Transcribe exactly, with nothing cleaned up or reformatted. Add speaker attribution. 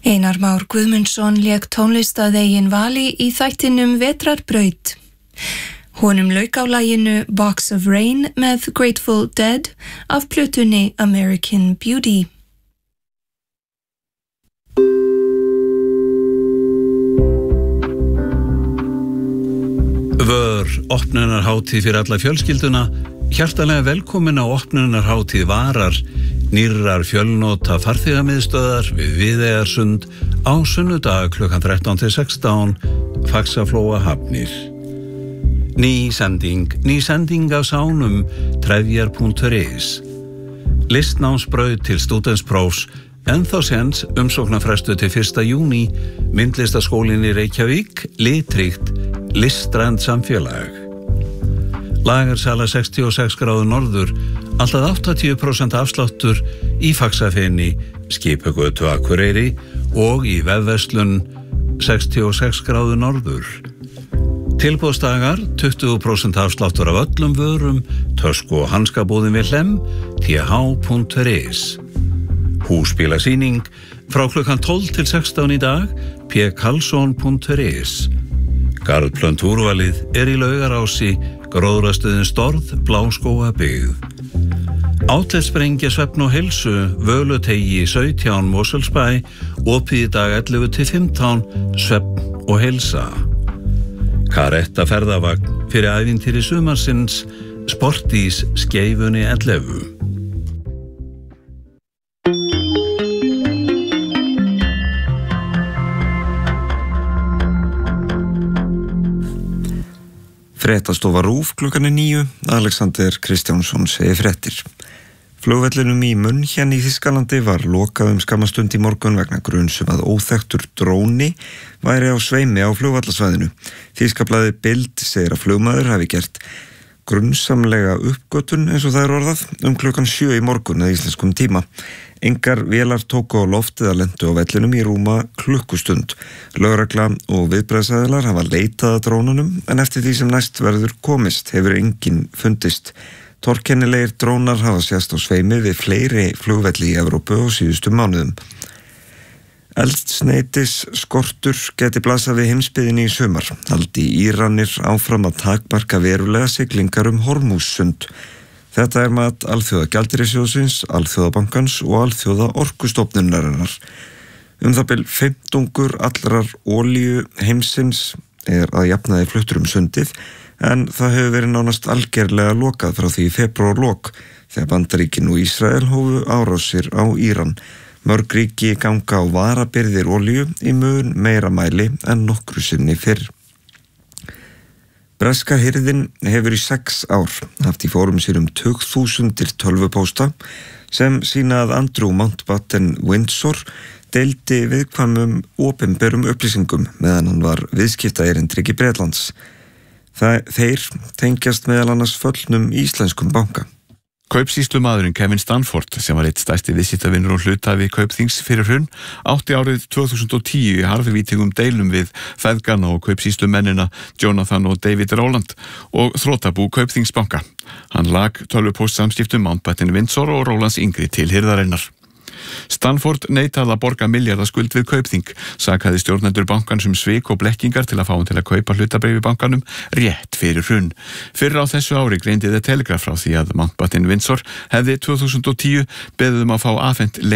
Speaker 1: Einar Már Guðmundsson lék tónlist að eigin vali í þættinum Vetrarbraut. Honum lauk á laginu Box of Rain með Grateful Dead af plötunni American Beauty.
Speaker 2: Vör opnunarhátíð fyrir alla fjölskylduna. Hjartanlega velkomin á opnunarhátíð Varar, nýrrar fjölnota farþegamiðstöðar við Viðeyjarsund á sunnudag klukkan þrettán til sextán, Faxaflóa Hafnir. Ný sending, ný sending af sánum trefjar punktur is. Listnámsbraut til stúdentsprófs, ennþá séns umsóknarfrestu til fyrsta júní, myndlistaskólinn í Reykjavík, litríkt, listrænt samfélag. Lagarsala sextíu og sex gráður norður, alltaf áttatíu prósent afsláttur í Faxafeni, Skipagötu Akureyri og í vefverslun sextíu og sex gráður norður. Tilboðsdagar tuttugu prósent afsláttur af öllum vörum, tösku og hanskabúðin við Hlemm, t h punktur is. Húsbílasýning frá klukkan tólf til sextán í dag, p karlsson punktur is. Garðplönt úrvalið er í Laugarási, gróðrastöðin Storð, Bláskóga byggð. Átletsprengja svefn og heilsu, Völutegi sautján, Mosfellsbæ, opið í dag ellefu til fimmtán, svefn og heilsa. Karetta ferðavagn fyrir ævintýri sumarsins, Sportís Skeifunni ellefu.
Speaker 3: Fréttastofa RÚV klukkan er níu, Alexander Kristjánsson segir fréttir. Flugvellinum í München í Þýskalandi var lokað um skammastund í morgun vegna gruns um að óþekktur dróni væri á sveimi á flugvallasvæðinu. Þýskablaðið Bild segir að flugmaður hafi gert grunnsamlega uppgötun eins og það er orðað um klukkan sjö í morgun að íslenskum tíma. Engar vélar tóku á loftið að lentu á vellinum í rúma klukkustund. Lögregla og viðbragðsaðilar hafa leitað að drónunum en eftir því sem næst verður komist hefur enginn fundist. Torkennilegir drónar hafa sést á sveimi við fleiri flugvelli í Evrópu á síðustu mánuðum. Eldsneytis skortur geti blasað við heimsbyggðinni í sumar. Haldi Íranir áfram að takmarka verulega siglingar um Hormússund. Þetta er mat Alþjóða gjaldeyrisjóðsins, Alþjóðabankans og Alþjóða orkustofnunarinnar. Um það bil fimmtungur allrar olíu heimsins er að jafnaði fluttur um sundið, en það hefur verið nánast algerlega lokað frá því í febrúarlok þegar Bandaríkin og Ísrael hófu árásir á Íran. Mörg ríki ganga á varabirgðir olíu í mun meira mæli en nokkru sinni fyrr. Breska hirðin hefur í sex ár haft í fórum sér um tugþúsundir tölvupósta sem sýna að Andrew Mountbatten Windsor deildi viðkvæmum opinberum upplýsingum meðan hann var viðskiptaerindreki Bretlands. Það, þeir tengjast meðal annars föllnum íslenskum banka.
Speaker 4: Kaupsýslumaðurinn Kevin Stanford, sem var eitt stærsti viðskiptavinur og hluthafi Kaupþings fyrir hrun, átti árið tvö þúsund og tíu í harðvítingum deilum við feðgana og kaupsýslumennina Jonathan og David Rowland og þrotabú Kaupþingsbanka. Hann lag tölvupóstsamskiptum Mountbatten Windsor og Rowlands yngri til hirðarinnar. Stanford neitaði að borga milljarðaskuld við Kaupþing, sakaði stjórnendur bankans um svik og blekkingar til að fá hann til að kaupa hlutabréf í bankanum rétt fyrir hrun. Fyrr á þessu ári greindi The Telegraph frá því að Mountbatten Windsor hefði tvö þúsund og tíu beðið um að fá afhent